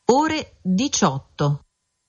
Ore 18.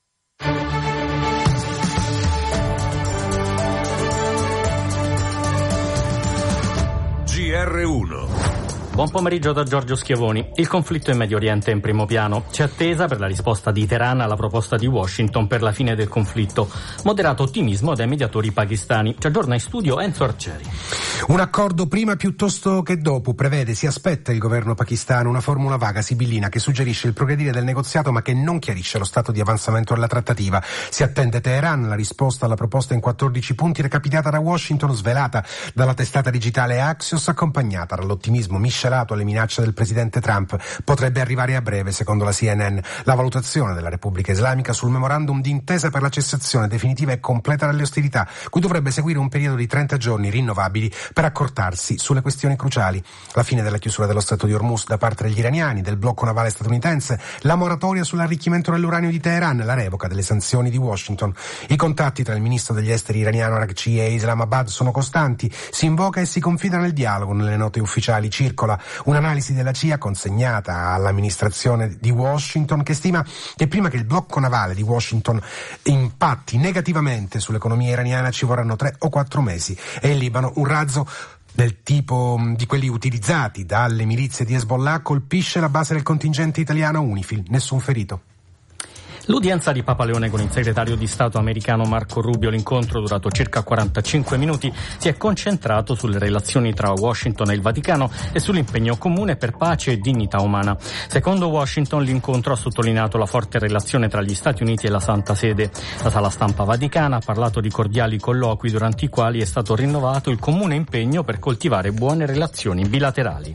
GR1. Buon pomeriggio da Giorgio Schiavoni. Il conflitto in Medio Oriente è in primo piano. C'è attesa per la risposta di Teheran alla proposta di Washington per la fine del conflitto. Moderato ottimismo dai mediatori pakistani. Ci aggiorna in studio Enzo Arcieri. Un accordo prima piuttosto che dopo prevede, si aspetta il governo pakistano, una formula vaga sibillina che suggerisce il progredire del negoziato ma che non chiarisce lo stato di avanzamento della trattativa. Si attende Teheran, la risposta alla proposta in 14 punti recapitata da Washington, svelata dalla testata digitale Axios, accompagnata dall'ottimismo miscelato alle minacce del presidente Trump. Potrebbe arrivare a breve, secondo la CNN, la valutazione della Repubblica Islamica sul memorandum di intesa per la cessazione definitiva e completa delle ostilità, cui dovrebbe seguire un periodo di 30 giorni rinnovabili per accordarsi sulle questioni cruciali: la fine della chiusura dello Stretto di Hormuz da parte degli iraniani, del blocco navale statunitense, la moratoria sull'arricchimento dell'uranio di Teheran, la revoca delle sanzioni di Washington. I contatti tra il ministro degli esteri iraniano Araghchi e Islamabad sono costanti, si invoca e si confida nel dialogo. Nelle note ufficiali circola un'analisi della CIA consegnata all'amministrazione di Washington che stima che prima che il blocco navale di Washington impatti negativamente sull'economia iraniana ci vorranno 3 o 4 mesi, e il Libano, un razzo del tipo di quelli utilizzati dalle milizie di Hezbollah, colpisce la base del contingente italiano UNIFIL. Nessun ferito. L'udienza di Papa Leone con il segretario di Stato americano Marco Rubio, l'incontro durato circa 45 minuti, si è concentrato sulle relazioni tra Washington e il Vaticano e sull'impegno comune per pace e dignità umana. Secondo Washington, l'incontro ha sottolineato la forte relazione tra gli Stati Uniti e la Santa Sede. La sala stampa vaticana ha parlato di cordiali colloqui durante i quali è stato rinnovato il comune impegno per coltivare buone relazioni bilaterali.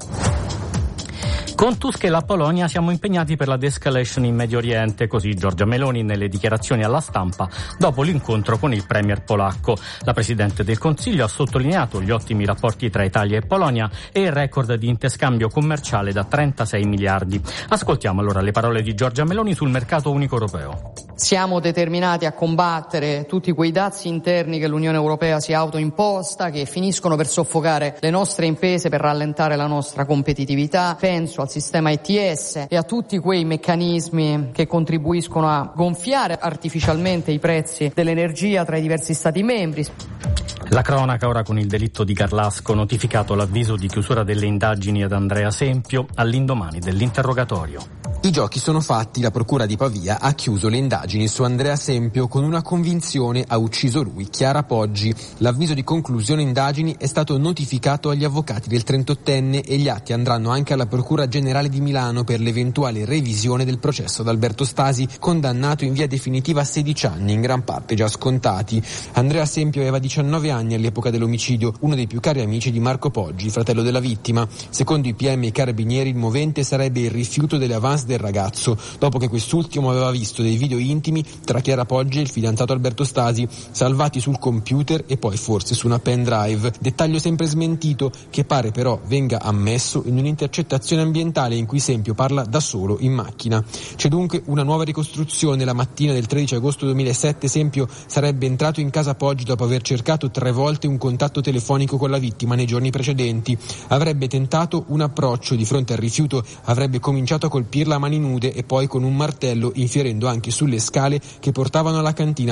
Con Tusk e la Polonia siamo impegnati per la de-escalation in Medio Oriente, così Giorgia Meloni nelle dichiarazioni alla stampa dopo l'incontro con il premier polacco. La Presidente del Consiglio ha sottolineato gli ottimi rapporti tra Italia e Polonia e il record di interscambio commerciale da 36 miliardi. Ascoltiamo allora le parole di Giorgia Meloni sul mercato unico europeo. Siamo determinati a combattere tutti quei dazi interni che l'Unione Europea si è autoimposta, che finiscono per soffocare le nostre imprese, per rallentare la nostra competitività. Penso al sistema ETS e a tutti quei meccanismi che contribuiscono a gonfiare artificialmente i prezzi dell'energia tra i diversi Stati membri. La cronaca ora con il delitto di Garlasco, notificato l'avviso di chiusura delle indagini ad Andrea Sempio all'indomani dell'interrogatorio. I giochi sono fatti, la procura di Pavia ha chiuso le indagini su Andrea Sempio con una convinzione: ha ucciso lui, Chiara Poggi. L'avviso di conclusione indagini è stato notificato agli avvocati del 38enne e gli atti andranno anche alla Procura Generale di Milano per l'eventuale revisione del processo ad Alberto Stasi, condannato in via definitiva a 16 anni, in gran parte già scontati. Andrea Sempio aveva 19 anni all'epoca dell'omicidio, uno dei più cari amici di Marco Poggi, fratello della vittima. Secondo i PM e i carabinieri il movente sarebbe il rifiuto delle avance del ragazzo, dopo che quest'ultimo aveva visto dei video intimi tra Chiara Poggi e il fidanzato Alberto Stasi, salvati sul computer e poi forse su una pen drive. Dettaglio sempre smentito, che pare però venga ammesso in un'intercettazione ambientale in cui Sempio parla da solo in macchina. C'è dunque una nuova ricostruzione. La mattina del 13 agosto 2007 Sempio sarebbe entrato in casa Poggi dopo aver cercato 3 volte un contatto telefonico con la vittima nei giorni precedenti. Avrebbe tentato un approccio, di fronte al rifiuto avrebbe cominciato a colpirla a mani nude e poi con un martello, infierendo anche sulle scale che portavano alla cantina